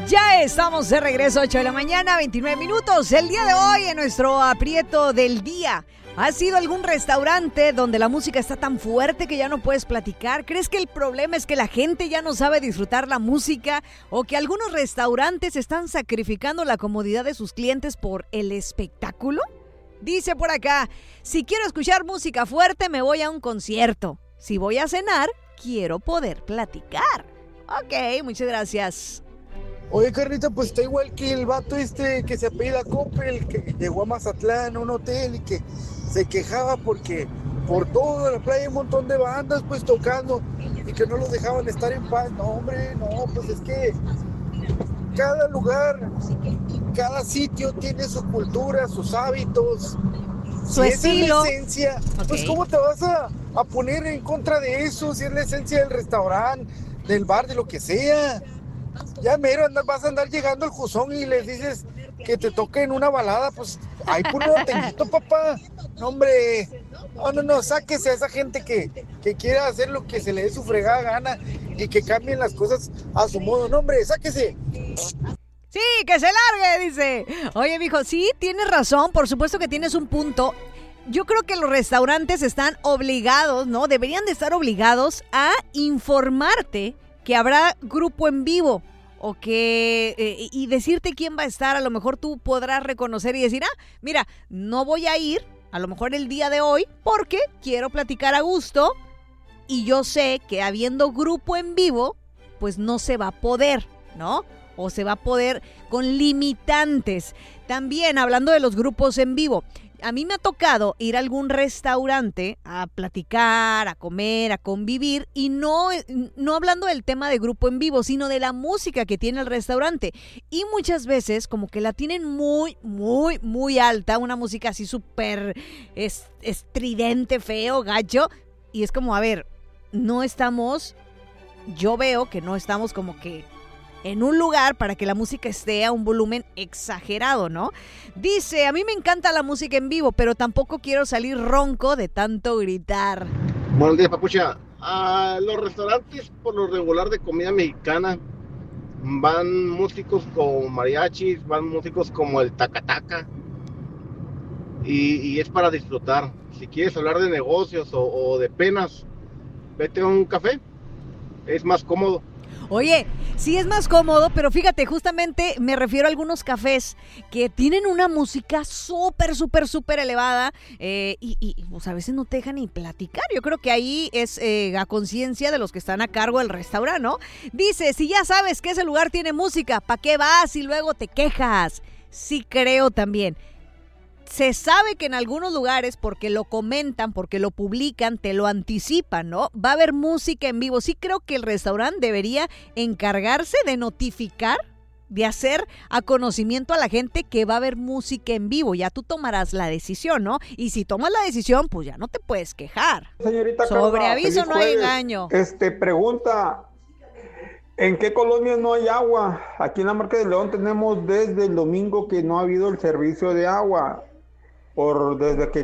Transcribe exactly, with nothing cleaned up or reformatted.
Ya estamos de regreso, ocho de la mañana, veintinueve minutos. El día de hoy, en nuestro aprieto del día, ¿has ido a algún restaurante donde la música está tan fuerte que ya no puedes platicar? ¿Crees que el problema es que la gente ya no sabe disfrutar la música? ¿O que algunos restaurantes están sacrificando la comodidad de sus clientes por el espectáculo? Dice por acá, si quiero escuchar música fuerte, me voy a un concierto. Si voy a cenar, quiero poder platicar. Ok, muchas gracias. Oye, Carlita, pues está igual que el vato este que se apellida Coppel, que llegó a Mazatlán, a un hotel, y que se quejaba porque por toda la playa hay un montón de bandas pues tocando y que no los dejaban estar en paz. No, hombre, no, pues es que cada lugar, cada sitio tiene su cultura, sus hábitos, su si estilo. Esa es la esencia, okay. Pues ¿cómo te vas a, a poner en contra de eso? Si es la esencia del restaurante, del bar, de lo que sea. Ya mero, andas, vas a andar llegando al juzón y les dices que te toquen una balada, pues ahí puro teñito, papá. No, hombre, no, no, no, sáquese a esa gente que, que quiera hacer lo que se le dé su fregada gana y que cambien las cosas a su modo. No, hombre, sáquese. Sí, que se largue, dice. Oye, mijo, sí, tienes razón, por supuesto que tienes un punto. Yo creo que los restaurantes están obligados, ¿no? Deberían de estar obligados a informarte que habrá grupo en vivo o que eh, y decirte quién va a estar. A lo mejor tú podrás reconocer y decir, ah, mira, no voy a ir a lo mejor el día de hoy porque quiero platicar a gusto y yo sé que habiendo grupo en vivo, pues no se va a poder, ¿no? O se va a poder con limitantes. También hablando de los grupos en vivo, a mí me ha tocado ir a algún restaurante a platicar, a comer, a convivir y no, no hablando del tema de grupo en vivo, sino de la música que tiene el restaurante. Y muchas veces como que la tienen muy, muy, muy alta, una música así súper es, estridente, feo, gacho. Y es como, a ver, no estamos, yo veo que no estamos como que en un lugar para que la música esté a un volumen exagerado, ¿no? Dice, a mí me encanta la música en vivo, pero tampoco quiero salir ronco de tanto gritar. Buenos días, Papucha. A los restaurantes, por lo regular de comida mexicana, van músicos como mariachis, van músicos como el tacataca, y, y es para disfrutar. Si quieres hablar de negocios o, o de penas, vete a un café, es más cómodo. Oye, sí es más cómodo, pero fíjate, justamente me refiero a algunos cafés que tienen una música súper, súper, súper elevada eh, y, y pues a veces no te dejan ni platicar. Yo creo que ahí es eh, a conciencia de los que están a cargo del restaurante, ¿no? Dice, si ya sabes que ese lugar tiene música, ¿para qué vas y luego te quejas? Sí creo también. Se sabe que en algunos lugares, porque lo comentan, porque lo publican, te lo anticipan, ¿no? Va a haber música en vivo. Sí creo que el restaurante debería encargarse de notificar, de hacer a conocimiento a la gente que va a haber música en vivo. Ya tú tomarás la decisión, ¿no? Y si tomas la decisión, pues ya no te puedes quejar. Señorita Sobre Carla, aviso no hay engaño. Este, pregunta, ¿en qué colonias no hay agua? Aquí en la Marca de León tenemos desde el domingo que no ha habido el servicio de agua. Por desde que